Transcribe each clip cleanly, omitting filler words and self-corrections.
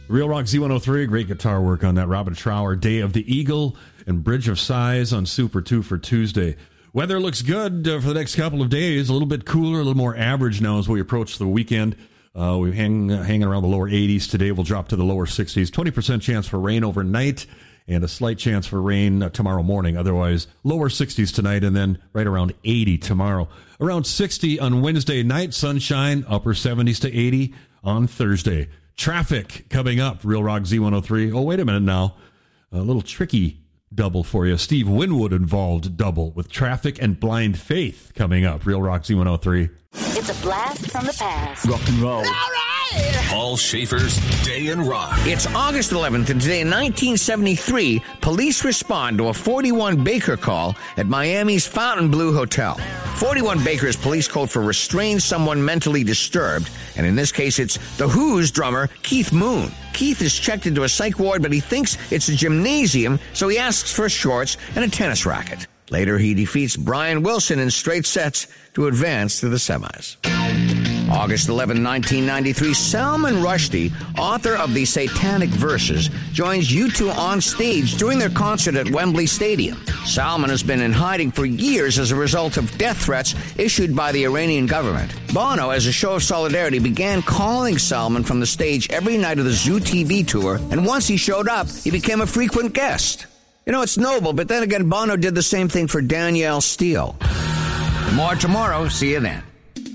Real Rock Z103, great guitar work on that. Robin Trower, Day of the Eagle, and Bridge of Sighs on Super 2 for Tuesday. Weather looks good for the next couple of days. A little bit cooler, a little more average now as we approach the weekend. We're hanging around the lower 80s today. We'll drop to the lower 60s. 20% chance for rain overnight and a slight chance for rain tomorrow morning. Otherwise, lower 60s tonight and then right around 80 tomorrow. Around 60 on Wednesday night, sunshine, upper 70s to 80 on Thursday. Traffic coming up, Real Rock Z103. Oh, wait a minute now. A little tricky double for you. Steve Winwood involved double with Traffic and Blind Faith coming up. Real Rock Z103. It's a blast from the past. Rock and roll. All right. Paul Schaefer's Day in Rock. It's August 11th, and today in 1973, police respond to a 41 Baker call at Miami's Fontainebleau Hotel. 41 Baker is police code for restrain someone mentally disturbed, and in this case, it's The Who's drummer, Keith Moon. Keith is checked into a psych ward, but he thinks it's a gymnasium, so he asks for shorts and a tennis racket. Later, he defeats Brian Wilson in straight sets to advance to the semis. August 11, 1993, Salman Rushdie, author of the Satanic Verses, joins U2 on stage during their concert at Wembley Stadium. Salman has been in hiding for years as a result of death threats issued by the Iranian government. Bono, as a show of solidarity, began calling Salman from the stage every night of the Zoo TV tour, and once he showed up, he became a frequent guest. You know, it's noble, but then again, Bono did the same thing for Danielle Steele. More tomorrow. See you then.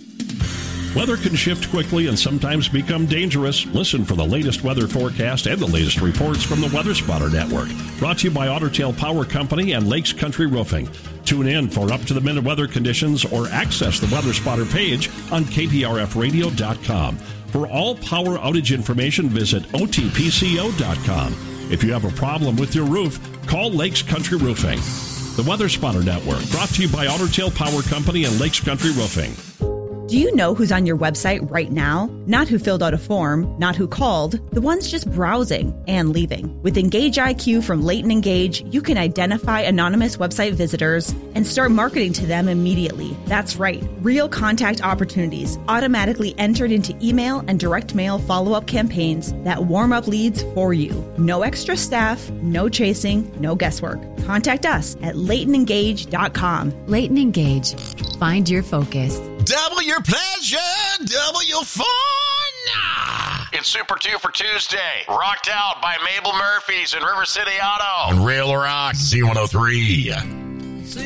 Weather can shift quickly and sometimes become dangerous. Listen for the latest weather forecast and the latest reports from the Weather Spotter Network. Brought to you by Otter Tail Power Company and Lakes Country Roofing. Tune in for up-to-the-minute weather conditions or access the Weather Spotter page on KPRFradio.com. For all power outage information, visit OTPCO.com. If you have a problem with your roof, call Lakes Country Roofing. The Weather Spotter Network, brought to you by Otter Tail Power Company and Lakes Country Roofing. Do you know who's on your website right now? Not who filled out a form, not who called, the ones just browsing and leaving. With Engage IQ from Leighton Engage, you can identify anonymous website visitors and start marketing to them immediately. That's right, real contact opportunities automatically entered into email and direct mail follow-up campaigns that warm up leads for you. No extra staff, no chasing, no guesswork. Contact us at LeightonEngage.com. Leighton Engage. Find your focus. Double your pleasure, double your fun. It's Super 2 for Tuesday. Rocked out by Mabel Murphy's and River City Auto. On Rail Rock Z103.